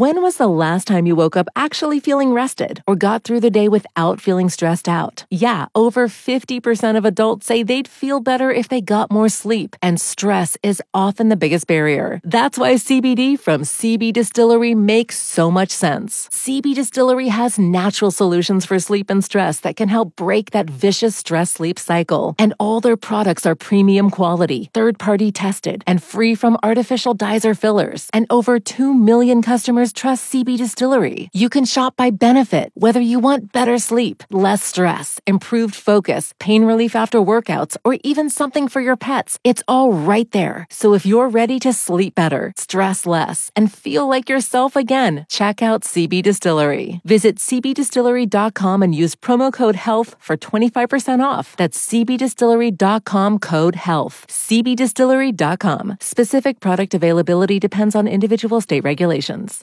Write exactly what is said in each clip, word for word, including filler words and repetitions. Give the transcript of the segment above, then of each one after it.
When was the last time you woke up actually feeling rested or got through the day without feeling stressed out? Yeah, over fifty percent of adults say they'd feel better if they got more sleep, and stress is often the biggest barrier. That's why C B D from C B Distillery makes so much sense. C B Distillery has natural solutions for sleep and stress that can help break that vicious stress-sleep cycle. And all their products are premium quality, third-party tested, and free from artificial dyes or fillers. And over two million customers trust C B Distillery. You can shop by benefit, whether you want better sleep, less stress, improved focus, pain relief after workouts, or even something for your pets. It's all right there. So if you're ready to sleep better, stress less, and feel like yourself again, check out C B Distillery. Visit c b distillery dot com and use promo code HEALTH for twenty-five percent off. That's c b distillery dot com code HEALTH. c b distillery dot com. Specific product availability depends on individual state regulations.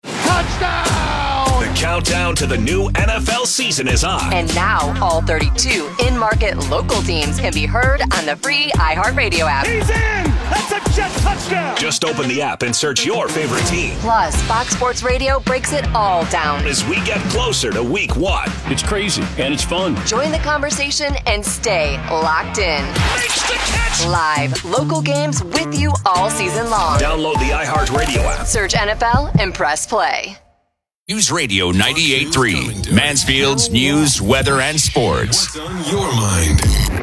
Touchdown! The countdown to the new N F L season is on. And now all thirty-two in-market local teams can be heard on the free iHeartRadio app. He's in! That's a Jet touchdown! Just open the app and search your favorite team. Plus, Fox Sports Radio breaks it all down as we get closer to week one. It's crazy and it's fun. Join the conversation and stay locked in. Makes the catch! Live, local games with you all season long. Download the iHeartRadio app. Search N F L and press play. News Radio ninety-eight point three, Mansfield's news, weather, and sports. What's on your mind?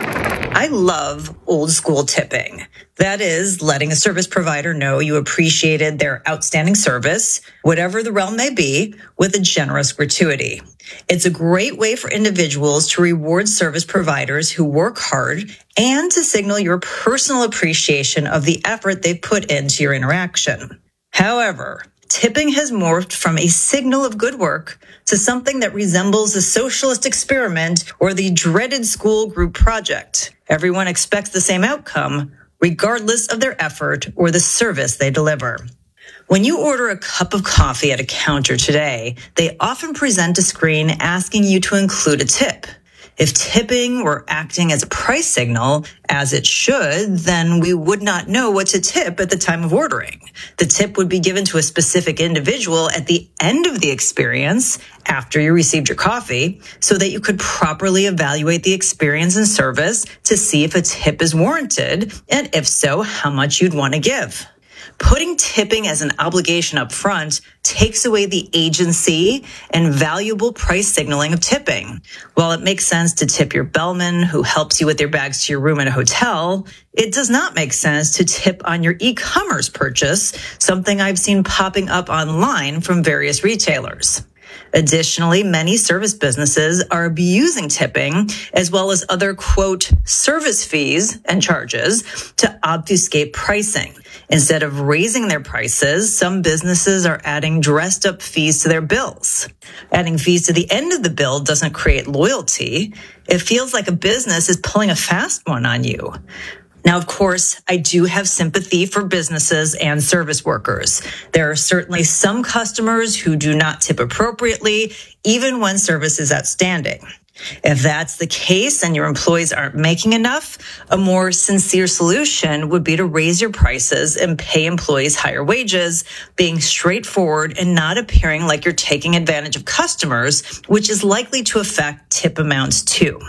I love old school tipping. That is, letting a service provider know you appreciated their outstanding service, whatever the realm may be, with a generous gratuity. It's a great way for individuals to reward service providers who work hard and to signal your personal appreciation of the effort they've put into your interaction. However, tipping has morphed from a signal of good work to something that resembles a socialist experiment or the dreaded school group project. Everyone expects the same outcome, regardless of their effort or the service they deliver. When you order a cup of coffee at a counter today, they often present a screen asking you to include a tip. If tipping were acting as a price signal, as it should, then we would not know what to tip at the time of ordering. The tip would be given to a specific individual at the end of the experience, after you received your coffee, so that you could properly evaluate the experience and service to see if a tip is warranted, and if so, how much you'd want to give. Putting tipping as an obligation up front takes away the agency and valuable price signaling of tipping. While it makes sense to tip your bellman who helps you with your bags to your room at a hotel, it does not make sense to tip on your e-commerce purchase, something I've seen popping up online from various retailers. Additionally, many service businesses are abusing tipping as well as other, quote, service fees and charges to obfuscate pricing. Instead of raising their prices, some businesses are adding dressed up fees to their bills. Adding fees to the end of the bill doesn't create loyalty. It feels like a business is pulling a fast one on you. Now, of course, I do have sympathy for businesses and service workers. There are certainly some customers who do not tip appropriately, even when service is outstanding. If that's the case and your employees aren't making enough, a more sincere solution would be to raise your prices and pay employees higher wages, being straightforward and not appearing like you're taking advantage of customers, which is likely to affect tip amounts too.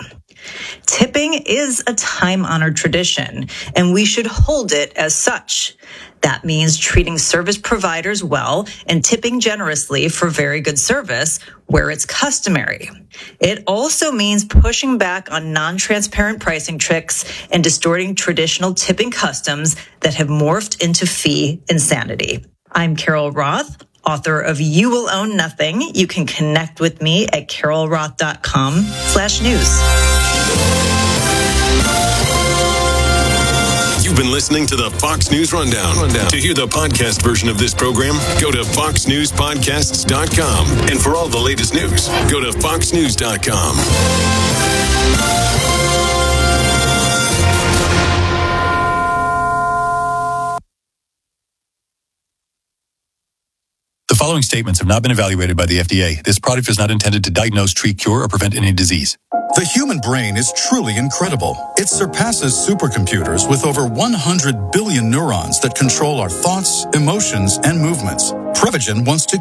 Tipping is a time-honored tradition, and we should hold it as such. That means treating service providers well and tipping generously for very good service where it's customary. It also means pushing back on non-transparent pricing tricks and distorting traditional tipping customs that have morphed into fee insanity. I'm Carol Roth, author of You Will Own Nothing. You can connect with me at carolroth.com slash news. You've been listening to the Fox News Rundown. Rundown. To hear the podcast version of this program, go to fox news podcasts dot com. And for all the latest news, go to fox news dot com. The following statements have not been evaluated by the F D A. This product is not intended to diagnose, treat, cure, or prevent any disease. The human brain is truly incredible. It surpasses supercomputers with over one hundred billion neurons that control our thoughts, emotions, and movements. Prevagen wants to